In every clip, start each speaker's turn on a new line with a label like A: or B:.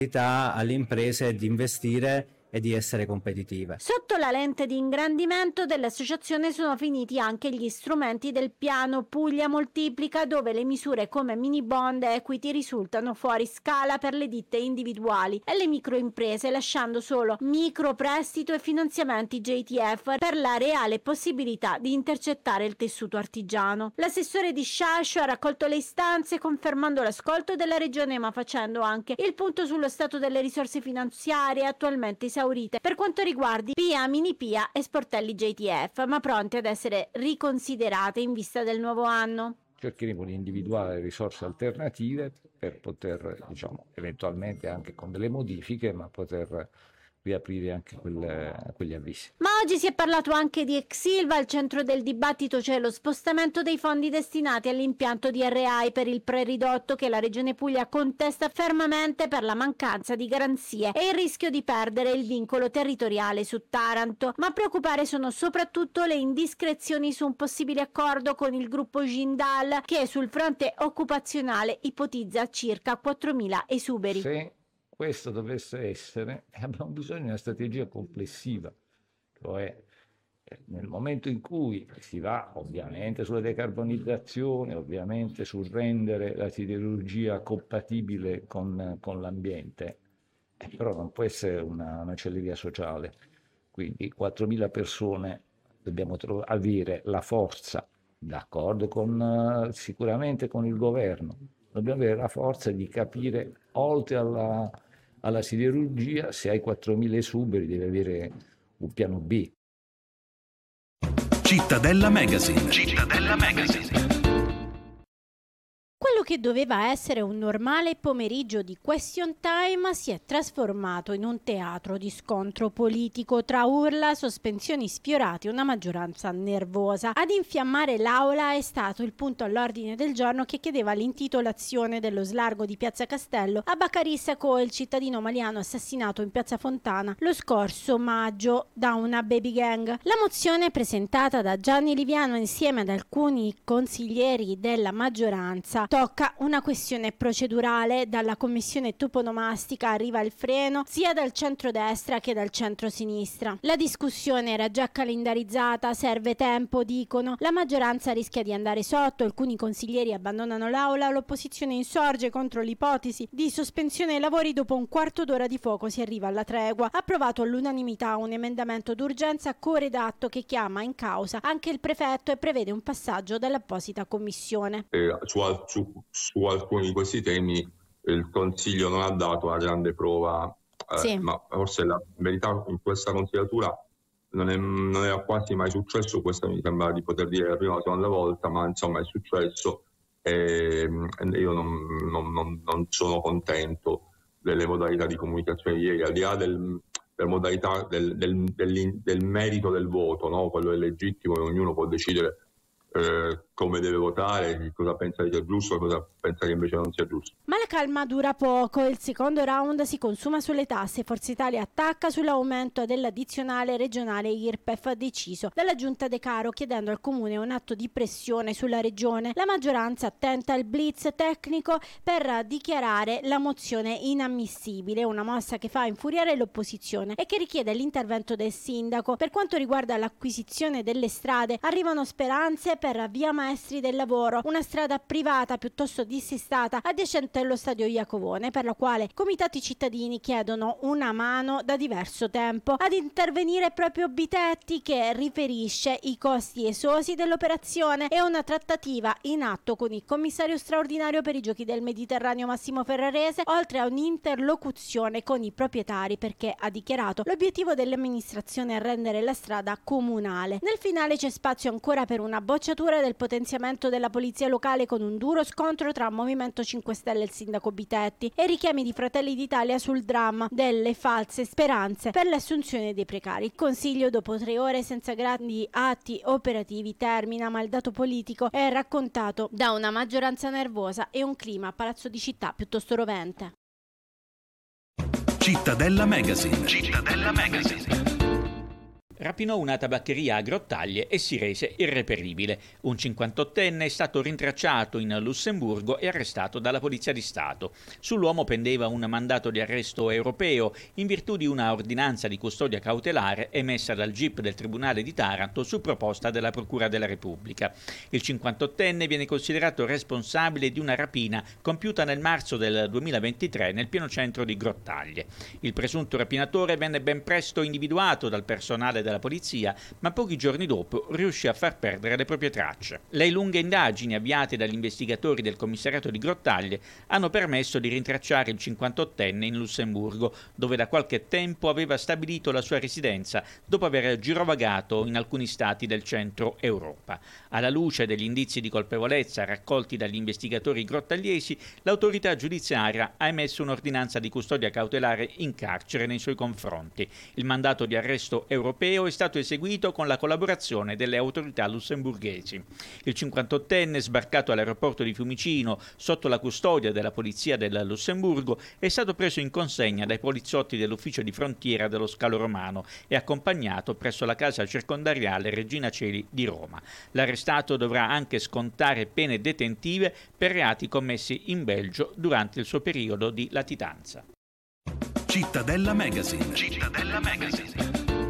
A: alle imprese di investire e di essere competitive.
B: Sotto la lente di ingrandimento dell'associazione sono finiti anche gli strumenti del piano Puglia Moltiplica, dove le misure come mini bond e equity risultano fuori scala per le ditte individuali e le microimprese, lasciando solo microprestito e finanziamenti JTF per la reale possibilità di intercettare il tessuto artigiano. L'assessore di Sciascio ha raccolto le istanze confermando l'ascolto della regione, ma facendo anche il punto sullo stato delle risorse finanziarie attualmente esaurite per quanto riguardi PIA, mini PIA e sportelli JTF, ma pronte ad essere riconsiderate in vista del nuovo anno.
C: Cercheremo di individuare risorse alternative per poter, eventualmente anche con delle modifiche, ma poter riaprire anche quegli avvisi.
B: Ma oggi si è parlato anche di ex Ilva. Al centro del dibattito c'è lo spostamento dei fondi destinati all'impianto di RAI per il preridotto, che la Regione Puglia contesta fermamente per la mancanza di garanzie e il rischio di perdere il vincolo territoriale su Taranto. Ma a preoccupare sono soprattutto le indiscrezioni su un possibile accordo con il gruppo Jindal, che sul fronte occupazionale ipotizza circa 4.000 esuberi.
C: Se questo dovesse essere, abbiamo bisogno di una strategia complessiva, cioè nel momento in cui si va ovviamente sulla decarbonizzazione, ovviamente sul rendere la siderurgia compatibile con l'ambiente, però non può essere una macelleria sociale. Quindi 4.000 persone, dobbiamo avere la forza, d'accordo sicuramente con il governo, dobbiamo avere la forza di capire, oltre alla siderurgia, se hai 4.000 esuberi devi avere un piano B.
D: Cittadella Magazine. Cittadella Magazine.
B: Quello che doveva essere un normale pomeriggio di question time si è trasformato in un teatro di scontro politico tra urla, sospensioni sfiorate e una maggioranza nervosa. Ad infiammare l'aula è stato il punto all'ordine del giorno che chiedeva l'intitolazione dello slargo di Piazza Castello a Bacari Sacco, il cittadino maliano assassinato in Piazza Fontana lo scorso maggio da una baby gang. La mozione, presentata da Gianni Liviano insieme ad alcuni consiglieri della maggioranza, tocca una questione procedurale. Dalla commissione toponomastica arriva il freno sia dal centrodestra che dal centrosinistra. La discussione era già calendarizzata, serve tempo, dicono. La maggioranza rischia di andare sotto, alcuni consiglieri abbandonano l'aula, l'opposizione insorge contro l'ipotesi di sospensione dei lavori. Dopo un quarto d'ora di fuoco si arriva alla tregua. Approvato all'unanimità un emendamento d'urgenza coredatto che chiama in causa anche il prefetto e prevede un passaggio dall'apposita commissione.
E: Su alcuni di questi temi il Consiglio non ha dato una grande prova,
B: Sì.
E: Ma forse la verità in questa consigliatura non era quasi mai successo. Questa mi sembra di poter dire la prima o la seconda volta, ma insomma è successo e io non sono contento delle modalità di comunicazione di ieri, al di là delle modalità del merito del voto, no? Quello è legittimo e ognuno può decidere come deve votare, cosa pensa che sia giusto e cosa pensa che invece non sia giusto.
B: Ma la calma dura poco, il secondo round si consuma sulle tasse. Forza Italia attacca sull'aumento dell'addizionale regionale IRPEF deciso dalla Giunta De Caro, chiedendo al Comune un atto di pressione sulla Regione. La maggioranza tenta il blitz tecnico per dichiarare la mozione inammissibile, una mossa che fa infuriare l'opposizione e che richiede l'intervento del sindaco. Per quanto riguarda l'acquisizione delle strade, arrivano speranze per Via Maestri del Lavoro, una strada privata piuttosto dissestata adiacente allo stadio Iacovone, per la quale comitati cittadini chiedono una mano da diverso tempo. Ad intervenire proprio Bitetti, che riferisce i costi esosi dell'operazione e una trattativa in atto con il commissario straordinario per i giochi del Mediterraneo Massimo Ferrarese, oltre a un'interlocuzione con i proprietari, perché ha dichiarato l'obiettivo dell'amministrazione è rendere la strada comunale. Nel finale c'è spazio ancora per una bocciatura del potenziamento della polizia locale, con un duro scontro tra Movimento 5 Stelle e il sindaco Bitetti e richiami di Fratelli d'Italia sul dramma delle false speranze per l'assunzione dei precari. Il Consiglio, dopo 3 ore senza grandi atti operativi, termina, ma il dato politico è raccontato da una maggioranza nervosa e un clima a Palazzo di Città piuttosto rovente.
D: Cittadella Magazine. Cittadella Magazine.
F: rapinò una tabaccheria a Grottaglie e si rese irreperibile. Un 58enne è stato rintracciato in Lussemburgo e arrestato dalla Polizia di Stato. Sull'uomo pendeva un mandato di arresto europeo in virtù di una ordinanza di custodia cautelare emessa dal GIP del Tribunale di Taranto su proposta della Procura della Repubblica. Il 58enne viene considerato responsabile di una rapina compiuta nel marzo del 2023 nel pieno centro di Grottaglie. Il presunto rapinatore venne ben presto individuato dal personale della polizia, ma pochi giorni dopo riuscì a far perdere le proprie tracce. Le lunghe indagini avviate dagli investigatori del commissariato di Grottaglie hanno permesso di rintracciare il 58enne in Lussemburgo, dove da qualche tempo aveva stabilito la sua residenza dopo aver girovagato in alcuni stati del centro Europa. Alla luce degli indizi di colpevolezza raccolti dagli investigatori grottagliesi, l'autorità giudiziaria ha emesso un'ordinanza di custodia cautelare in carcere nei suoi confronti. Il mandato di arresto europeo è stato eseguito con la collaborazione delle autorità lussemburghesi. Il 58enne, sbarcato all'aeroporto di Fiumicino sotto la custodia della polizia del Lussemburgo, è stato preso in consegna dai poliziotti dell'ufficio di frontiera dello Scalo Romano e accompagnato presso la casa circondariale Regina Coeli di Roma. L'arrestato dovrà anche scontare pene detentive per reati commessi in Belgio durante il suo periodo di latitanza.
D: Cittadella Magazine. Cittadella Magazine.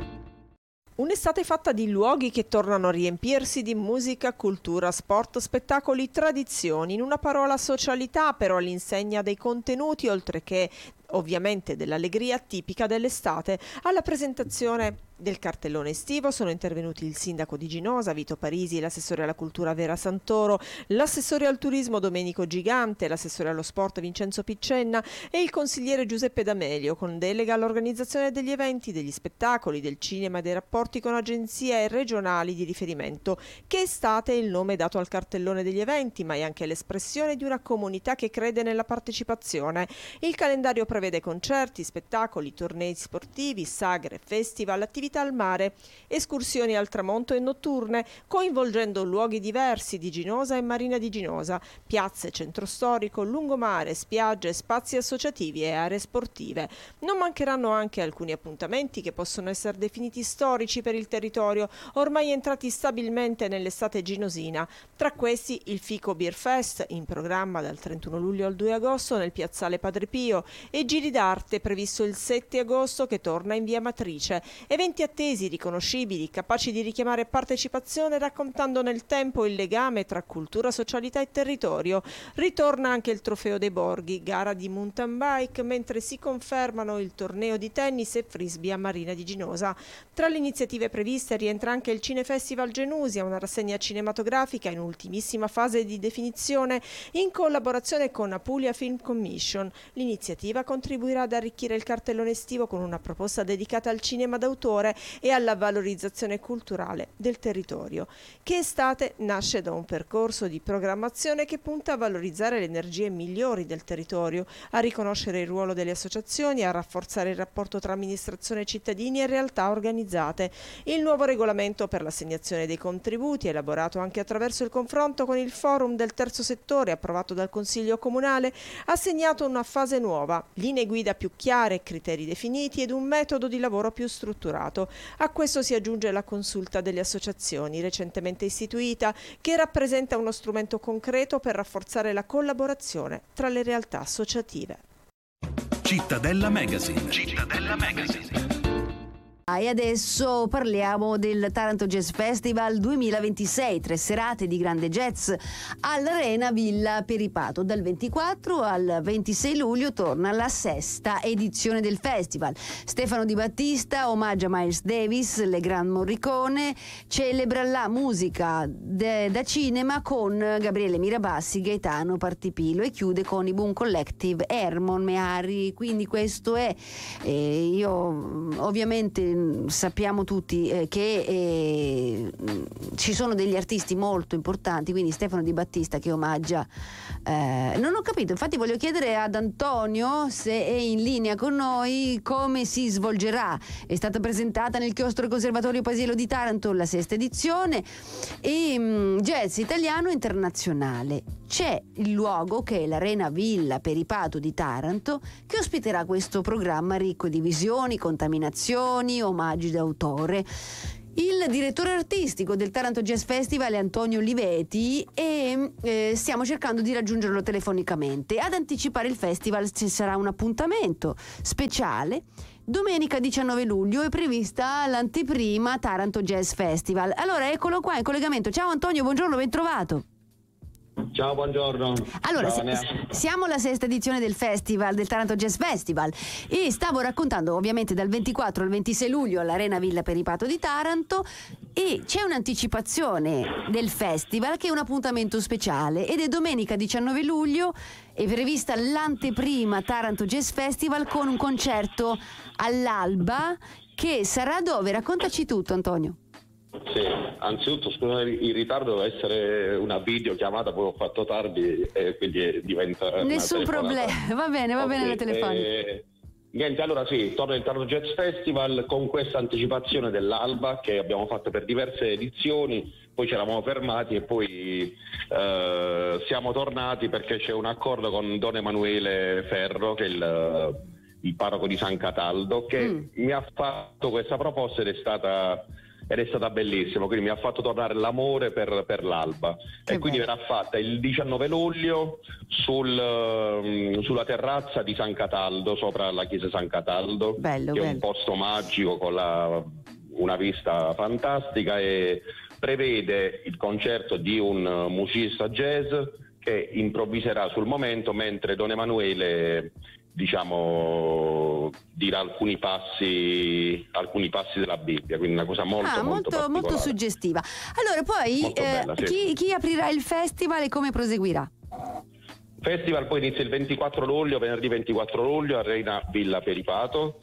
G: Un'estate fatta di luoghi che tornano a riempirsi di musica, cultura, sport, spettacoli, tradizioni, in una parola socialità, però all'insegna dei contenuti, oltre che ovviamente dell'allegria tipica dell'estate. Alla presentazione del cartellone estivo sono intervenuti il sindaco di Ginosa, Vito Parisi, l'assessore alla cultura Vera Santoro, l'assessore al turismo Domenico Gigante, l'assessore allo sport Vincenzo Piccenna e il consigliere Giuseppe D'Amelio, con delega all'organizzazione degli eventi, degli spettacoli, del cinema e dei rapporti con agenzie regionali di riferimento. Che estate è il nome dato al cartellone degli eventi, ma è anche l'espressione di una comunità che crede nella partecipazione. Il calendario prevede concerti, spettacoli, tornei sportivi, sagre, festival, attività al mare, escursioni al tramonto e notturne, coinvolgendo luoghi diversi di Ginosa e Marina di Ginosa, piazze, centro storico, lungomare, spiagge, spazi associativi e aree sportive. Non mancheranno anche alcuni appuntamenti che possono essere definiti storici per il territorio, ormai entrati stabilmente nell'estate ginosina. Tra questi il Fico Beer Fest, in programma dal 31 luglio al 2 agosto nel piazzale Padre Pio, e Giri d'Arte, previsto il 7 agosto che torna in via Matrice. Eventi attesi, riconoscibili, capaci di richiamare partecipazione, raccontando nel tempo il legame tra cultura, socialità e territorio. Ritorna anche il Trofeo dei Borghi, gara di mountain bike, mentre si confermano il torneo di tennis e frisbee a Marina di Ginosa. Tra le iniziative previste rientra anche il Cinefestival Genusia, una rassegna cinematografica in ultimissima fase di definizione in collaborazione con Apulia Film Commission. L'iniziativa contribuirà ad arricchire il cartellone estivo con una proposta dedicata al cinema d'autore e alla valorizzazione culturale del territorio. Che estate nasce da un percorso di programmazione che punta a valorizzare le energie migliori del territorio, a riconoscere il ruolo delle associazioni, a rafforzare il rapporto tra amministrazione, cittadini e realtà organizzate. Il nuovo regolamento per l'assegnazione dei contributi, elaborato anche attraverso il confronto con il forum del terzo settore approvato dal Consiglio Comunale, ha segnato una fase nuova, linee guida più chiare, criteri definiti ed un metodo di lavoro più strutturato. A questo si aggiunge la consulta delle associazioni, recentemente istituita, che rappresenta uno strumento concreto per rafforzare la collaborazione tra le realtà associative.
D: Cittadella Magazine. Cittadella Magazine.
H: E adesso parliamo del Taranto Jazz Festival 2026, 3 serate di grande jazz all'Arena Villa Peripato. Dal 24 al 26 luglio torna la 6ª edizione del festival. Stefano Di Battista omaggia Miles Davis, Legrand Morricone, celebra la musica da cinema con Gabriele Mirabassi, Gaetano Partipilo e chiude con i Boom Collective e Hermon Meari. Quindi questo è, io ovviamente sappiamo tutti che ci sono degli artisti molto importanti, quindi Stefano Di Battista che omaggia, non ho capito, infatti voglio chiedere ad Antonio se è in linea con noi come si svolgerà. È stata presentata nel chiostro del Conservatorio Paesiello di Taranto la 6ª edizione e jazz italiano internazionale. c'è il luogo che è l'Arena Villa Peripato di Taranto, che ospiterà questo programma ricco di visioni, contaminazioni, omaggi d'autore. Il direttore artistico del Taranto Jazz Festival è Antonio Oliveti e stiamo cercando di raggiungerlo telefonicamente. Ad anticipare il festival ci sarà un appuntamento speciale. Domenica 19 luglio è prevista l'anteprima Taranto Jazz Festival. Allora eccolo qua in collegamento. Ciao Antonio, buongiorno, ben trovato.
I: Ciao, buongiorno.
H: Allora, siamo alla 6ª edizione del festival, del Taranto Jazz Festival, e stavo raccontando ovviamente dal 24 al 26 luglio all'Arena Villa Peripato di Taranto, e c'è un'anticipazione del festival che è un appuntamento speciale, ed è domenica 19 luglio, è prevista l'anteprima Taranto Jazz Festival con un concerto all'alba che sarà dove? Raccontaci tutto, Antonio.
I: Sì, anzitutto scusa il ritardo, deve essere una videochiamata, poi ho fatto tardi e quindi diventa
H: nessun problema, va bene la telefonica.
I: Niente, allora sì, torna il Taranto Jazz Festival con questa anticipazione dell'alba che abbiamo fatto per diverse edizioni, poi ci eravamo fermati e poi siamo tornati perché c'è un accordo con Don Emanuele Ferro, che è il parroco di San Cataldo, che mi ha fatto questa proposta ed è stata bellissima, quindi mi ha fatto tornare l'amore per l'alba, e quindi verrà fatta il 19 luglio sulla terrazza di San Cataldo, sopra la chiesa San Cataldo, che è un posto magico con una vista fantastica, e prevede il concerto di un musicista jazz che improvviserà sul momento mentre Don Emanuele dirà alcuni passi della Bibbia, quindi una cosa molto
H: suggestiva. Allora poi bella, sì. chi aprirà il festival e come proseguirà?
I: Il festival poi inizia il 24 luglio, venerdì 24 luglio, Arena Villa Peripato.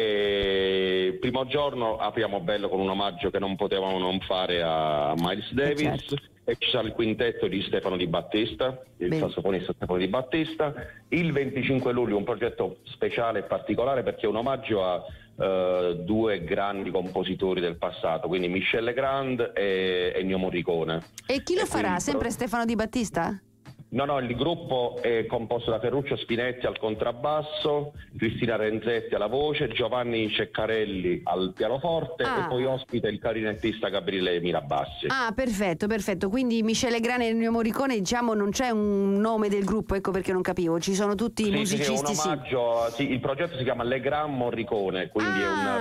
I: E primo giorno apriamo bello con un omaggio che non potevamo non fare a Miles Davis, certo. E ci sarà il quintetto di Stefano Di Battista, il sassofonista Stefano Di Battista. Il 25 luglio un progetto speciale e particolare perché è un omaggio a due grandi compositori del passato, quindi Michel Legrand e Ennio Morricone.
H: E chi lo farà? Sempre Stefano Di Battista?
I: No, il gruppo è composto da Ferruccio Spinetti al contrabbasso, Cristina Renzetti alla voce, Giovanni Ceccarelli al pianoforte e poi ospita il clarinettista Gabriele Mirabassi.
H: Ah, perfetto. Quindi Michele Grane e Ennio Morricone, non c'è un nome del gruppo, ecco perché non capivo, ci sono tutti i musicisti.
I: Sì, un omaggio, il progetto si chiama Legrand Morricone, quindi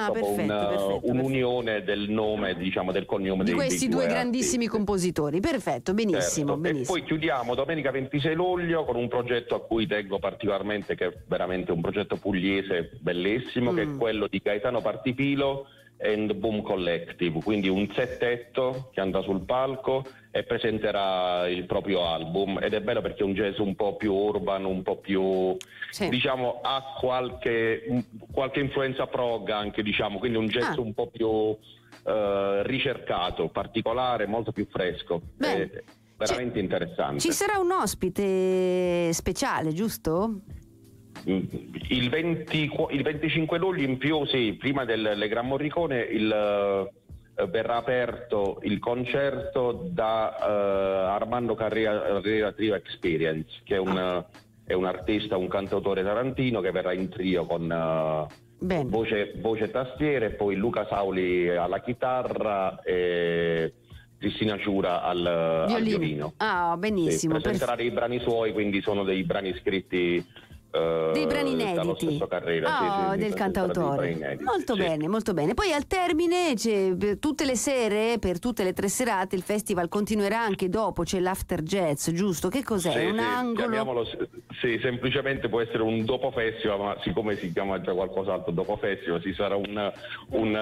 I: è un'unione del nome, del cognome
H: di questi due grandissimi
I: artisti.
H: Compositori. Perfetto, benissimo.
I: E poi chiudiamo domenica 26 luglio con un progetto a cui tengo particolarmente, che è veramente un progetto pugliese bellissimo, che è quello di Gaetano Partipilo and Boom Collective, quindi un settetto che andrà sul palco e presenterà il proprio album, ed è bello perché è un jazz un po' più urban, un po' più ha qualche influenza prog anche, quindi un jazz un po' più ricercato, particolare, molto più fresco. Veramente interessante.
H: Ci sarà un ospite speciale, giusto?
I: Il 25 luglio in più, sì, prima del Legrand Morricone verrà aperto il concerto da Armando Carrera Trio Experience, che è un artista, un cantautore tarantino che verrà in trio con voce e tastiere, poi Luca Sauli alla chitarra e Cristina Ciura al violino.
H: Benissimo.
I: Presenterà dei brani suoi, quindi sono dei brani scritti
H: dei brani inediti
I: dallo stesso Carrera,
H: del cantautore. Molto bene. Poi al termine per tutte le sere, per tutte le 3 serate, il festival continuerà anche dopo, c'è l'after jazz, giusto? Che cos'è? Un angolo?
I: Chiamiamolo, semplicemente può essere un dopo festival, ma siccome si chiama già qualcos'altro dopo festival, ci sarà un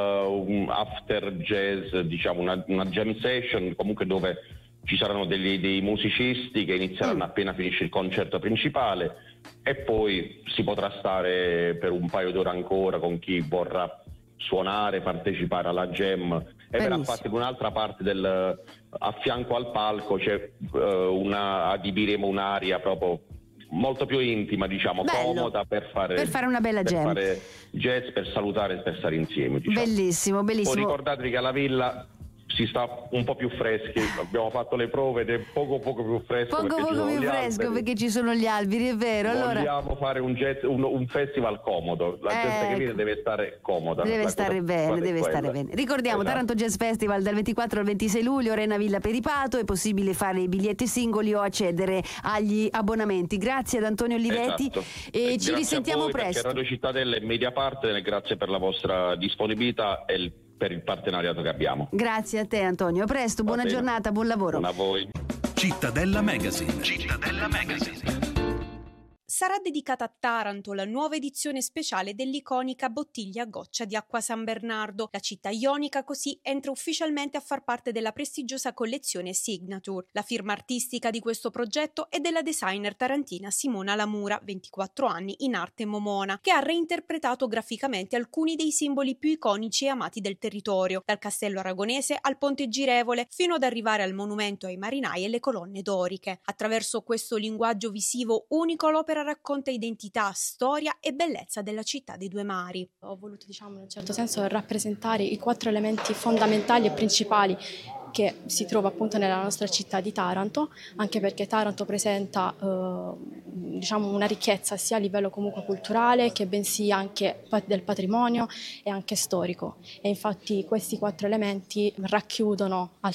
I: after jazz, una jam session, comunque dove ci saranno dei musicisti che inizieranno appena finisce il concerto principale, e poi si potrà stare per un paio d'ore ancora con chi vorrà suonare, partecipare alla jam, e verrà fatta in un'altra parte a fianco al palco adibiremo un'area proprio molto più intima, comoda per fare
H: una bella jam,
I: per fare jazz, per salutare e per stare insieme.
H: Bellissimo.
I: Poi ricordatevi che alla Villa si sta un po' più freschi, abbiamo fatto le prove ed è poco più fresco
H: perché ci sono gli alberi, è vero.
I: Vogliamo fare un festival comodo, la gente che viene deve stare comoda,
H: deve stare bene. Ricordiamo, esatto. Taranto Jazz Festival dal 24 al 26 luglio, Arena Villa Peripato, è possibile fare i biglietti singoli o accedere agli abbonamenti. Grazie ad Antonio Olivetti, esatto. E ci risentiamo presto.
I: Radio Cittadella e Mediapart, grazie per la vostra disponibilità e per il partenariato che abbiamo.
H: Grazie a te Antonio, a presto, buona giornata, buon lavoro.
I: A voi.
D: Cittadella Magazine.
J: Sarà dedicata a Taranto la nuova edizione speciale dell'iconica bottiglia a goccia di acqua San Bernardo. La città ionica così entra ufficialmente a far parte della prestigiosa collezione Signature. La firma artistica di questo progetto è della designer tarantina Simona Lamura, 24 anni, in arte momona, che ha reinterpretato graficamente alcuni dei simboli più iconici e amati del territorio, dal castello aragonese al ponte girevole fino ad arrivare al monumento ai marinai e le colonne doriche. Attraverso questo linguaggio visivo unico l'opera racconta identità, storia e bellezza della città dei due mari.
K: Ho voluto, in un certo senso, rappresentare i 4 elementi fondamentali e principali che si trova appunto nella nostra città di Taranto, anche perché Taranto presenta una ricchezza sia a livello comunque culturale che bensì anche del patrimonio e anche storico, e infatti questi 4 elementi racchiudono al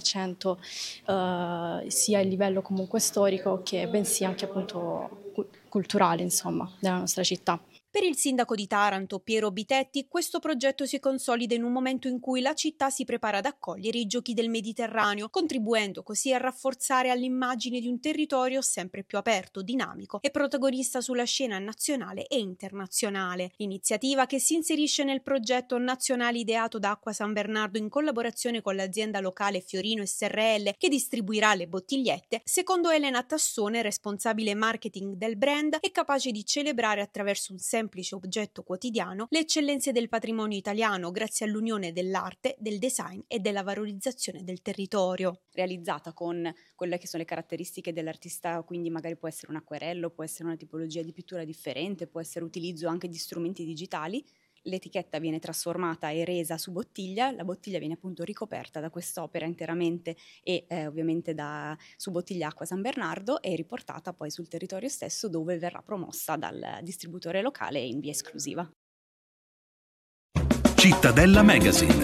K: 100% sia il livello comunque storico che bensì anche appunto culturale, della nostra città.
J: Per il sindaco di Taranto, Piero Bitetti, questo progetto si consolida in un momento in cui la città si prepara ad accogliere i Giochi del Mediterraneo, contribuendo così a rafforzare l'immagine di un territorio sempre più aperto, dinamico e protagonista sulla scena nazionale e internazionale. L'iniziativa, che si inserisce nel progetto nazionale ideato da Acqua San Bernardo in collaborazione con l'azienda locale Fiorino SRL, che distribuirà le bottigliette, secondo Elena Tassone, responsabile marketing del brand, è capace di celebrare attraverso un semplice oggetto quotidiano le eccellenze del patrimonio italiano grazie all'unione dell'arte, del design e della valorizzazione del territorio.
L: Realizzata con quelle che sono le caratteristiche dell'artista, quindi magari può essere un acquerello, può essere una tipologia di pittura differente, può essere utilizzo anche di strumenti digitali. L'etichetta viene trasformata e resa su bottiglia, la bottiglia viene appunto ricoperta da quest'opera interamente e ovviamente su bottiglia Acqua San Bernardo e riportata poi sul territorio stesso, dove verrà promossa dal distributore locale in via esclusiva.
D: Cittadella Magazine.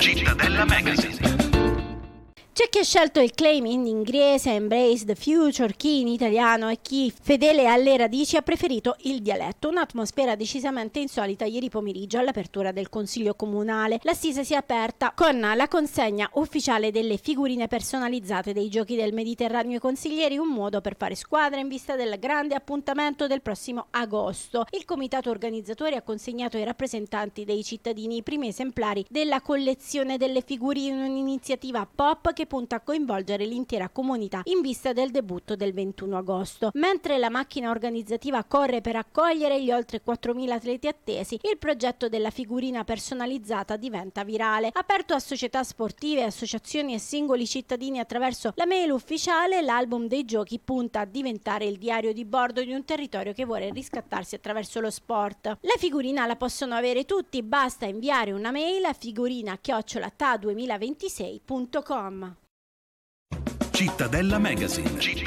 B: C'è chi ha scelto il claim in inglese Embrace the Future, chi in italiano e chi, fedele alle radici, ha preferito il dialetto. Un'atmosfera decisamente insolita ieri pomeriggio all'apertura del Consiglio Comunale. L'assise si è aperta con la consegna ufficiale delle figurine personalizzate dei Giochi del Mediterraneo ai consiglieri, un modo per fare squadra in vista del grande appuntamento del prossimo agosto. Il comitato organizzatore ha consegnato ai rappresentanti dei cittadini i primi esemplari della collezione delle figurine, un'iniziativa pop che punta a coinvolgere l'intera comunità in vista del debutto del 21 agosto. Mentre la macchina organizzativa corre per accogliere gli oltre 4.000 atleti attesi, il progetto della figurina personalizzata diventa virale. Aperto a società sportive, associazioni e singoli cittadini attraverso la mail ufficiale, l'album dei giochi punta a diventare il diario di bordo di un territorio che vuole riscattarsi attraverso lo sport. La figurina la possono avere tutti, basta inviare una mail a figurina@ta2026.com.
D: Cittadella Magazine.